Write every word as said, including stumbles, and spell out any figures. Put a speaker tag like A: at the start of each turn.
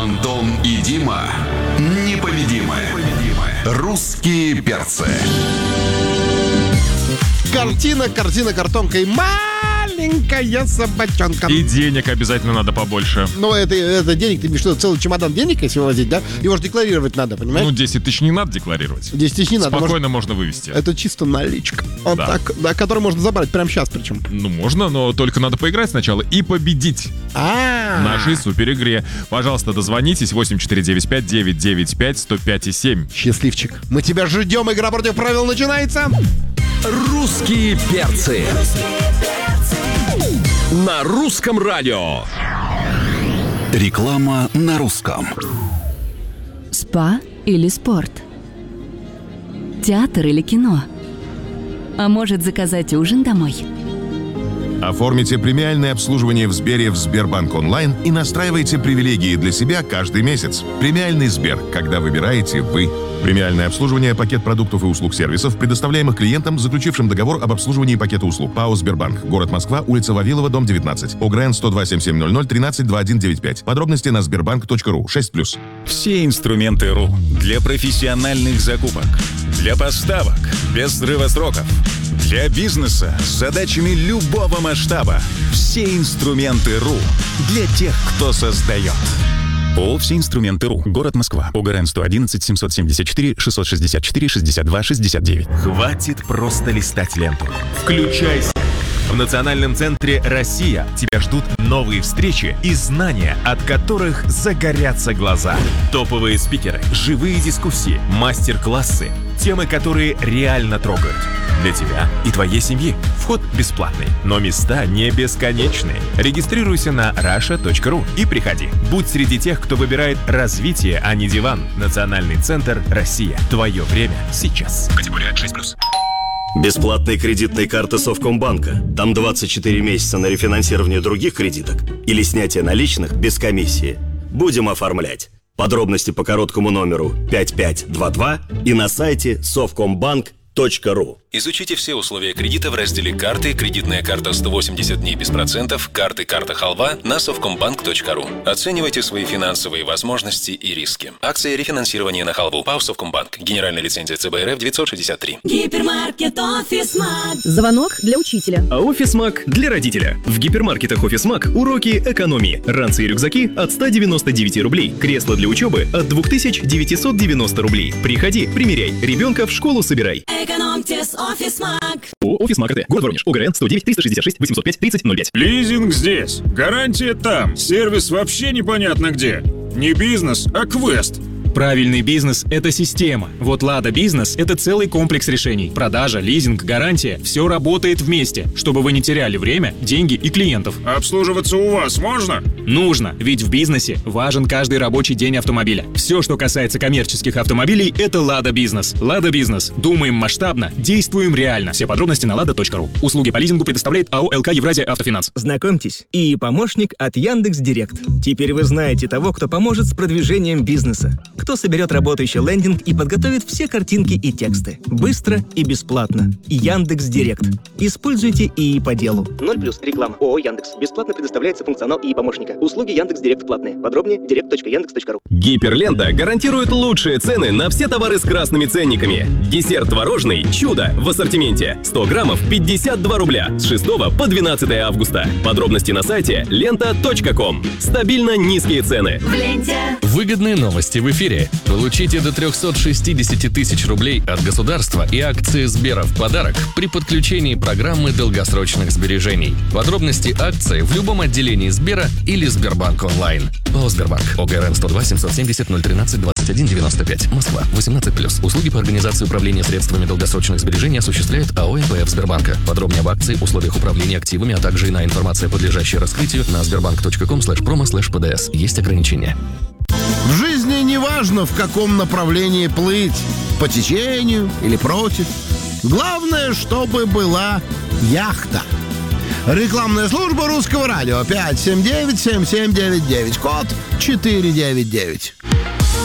A: Антон и Дима непобедимы. Русские перцы.
B: Картина, картина, картонка и маленькая собачонка.
C: И денег обязательно надо побольше.
B: Ну, это, это денег, ты имеешь в виду целый чемодан денег, если вывозить, да? Его же декларировать надо, понимаешь?
C: Ну, десять тысяч не надо декларировать.
B: десять тысяч не надо.
C: Спокойно
B: может,
C: можно вывести.
B: Это чисто наличка. Вот
C: Да.
B: так, да, который можно забрать прямо сейчас причем.
C: Ну, можно, но только надо поиграть сначала и победить
B: А-а-а.
C: в нашей супер-игре. Пожалуйста, дозвонитесь восемь четыре девять пять девять девять пять сто пять семь.
B: Счастливчик. Мы тебя ждем. Игра против правил начинается.
D: Русские перцы. На русском радио.
A: Реклама на русском.
E: Спа или спорт? Театр или кино? А может, заказать ужин домой?
F: Оформите премиальное обслуживание в Сбере в Сбербанк онлайн и настраивайте привилегии для себя каждый месяц. Премиальный Сбер, когда выбираете вы. Премиальное обслуживание, пакет продуктов и услуг сервисов, предоставляемых клиентам, заключившим договор об обслуживании пакета услуг. ПАО «Сбербанк». Город Москва, улица Вавилова, дом девятнадцать. ОГРН сто два семь семь ноль ноль тринадцать двадцать один девяносто пять. Подробности на сбербанк точка ру. шесть плюс.
G: Все инструменты РУ для профессиональных закупок, для поставок без срыва сроков, для бизнеса с задачами любого масштаба. Все инструменты РУ для тех, кто создает. ООО «Все инструменты РУ». Город Москва. ОГРН сто одиннадцать семьсот семьдесят четыре шестьсот шестьдесят четыре шестьдесят два шестьдесят девять.
H: Хватит просто листать ленту. Включайся. В Национальном центре «Россия» тебя ждут новые встречи и знания, от которых загорятся глаза. Топовые спикеры, живые дискуссии, мастер-классы, темы, которые реально трогают. Для тебя и твоей семьи. Вход бесплатный, но места не бесконечные. Регистрируйся на раша точка ру и приходи. Будь среди тех, кто выбирает развитие, а не диван. Национальный центр «Россия». Твое время сейчас. Категория шесть плюс.
I: Бесплатные кредитные карты Совкомбанка. Там двадцать четыре месяца на рефинансирование других кредиток или снятие наличных без комиссии. Будем оформлять. Подробности по короткому номеру пять пять два два и на сайте совкомбанк точка ру.
J: Изучите все условия кредита в разделе «Карты», кредитная карта сто восемьдесят дней без процентов, карты «Карта Халва» на совкомбанк точка ру. Оценивайте свои финансовые возможности и риски. Акция рефинансирования на халву. ПАО «Совкомбанк». Генеральная лицензия ЦБ РФ девятьсот шестьдесят три.
K: Гипермаркет «Офисмаг».
L: Звонок для учителя.
M: А «Офисмаг» для родителя. В гипермаркетах «Офисмаг» уроки экономии. Ранцы и рюкзаки от ста девяноста девяти рублей. Кресло для учебы от две тысячи девятьсот девяносто рублей. Приходи, примеряй. Ребенка в школу собирай.
K: Экономьте с «Офисмаг».
M: ООО «Офисмаг АТ». Город Воронеж. ОГРН сто девять триста шестьдесят шесть восемьсот пять тридцать ноль пять.
N: Лизинг здесь. Гарантия там. Сервис вообще непонятно где. Не бизнес, а квест.
O: Правильный бизнес – это система. Вот «Лада Бизнес» – это целый комплекс решений. Продажа, лизинг, гарантия – все работает вместе, чтобы вы не теряли время, деньги и клиентов.
N: Обслуживаться у вас можно?
O: Нужно, ведь в бизнесе важен каждый рабочий день автомобиля. Все, что касается коммерческих автомобилей – это «Лада Бизнес». «Лада Бизнес». Думаем масштабно, действуем реально. Все подробности на лада точка ру. Услуги по лизингу предоставляет АО «ЛК Евразия Автофинанс».
P: Знакомьтесь, и помощник от Яндекс.Директ. Теперь вы знаете того, кто поможет с продвижением бизнеса. Кто соберет работающий лендинг и подготовит все картинки и тексты. Быстро и бесплатно. Яндекс.Директ. Используйте ИИ по делу.
Q: ноль плюс реклама. ООО «Яндекс». Бесплатно предоставляется функционал ИИ помощника. Услуги Яндекс.Директ платные. Подробнее директ точка яндекс точка ру.
D: Гиперлента гарантирует лучшие цены на все товары с красными ценниками. Десерт творожный «Чудо» в ассортименте. сто граммов пятьдесят два рубля. С шестого по двенадцатое августа. Подробности на сайте лента точка ком. Стабильно низкие цены.
K: В ленте.
R: Выгодные новости в эфире. Получите до триста шестьдесят тысяч рублей от государства и акции Сбера в подарок при подключении программы долгосрочных сбережений. Подробности акции в любом отделении Сбера или Сбербанк онлайн. ООО «Сбербанк». ОГРН сто два семьсот семьдесят ноль тринадцать двадцать один девяносто пять. Москва. восемнадцать плюс. Услуги по организации управления средствами долгосрочных сбережений осуществляет АО «НПФ Сбербанка». Подробнее об акции, условиях управления активами, а также иная информация, подлежащая раскрытию, на сбербанк точка ком слэш промо слэш пэ дэ эс. Есть ограничения.
B: В жизни не важно, в каком направлении плыть, по течению или против. Главное, чтобы была яхта. Рекламная служба Русского радио пять семь девять семь семь девять девять, код четыре девять девять.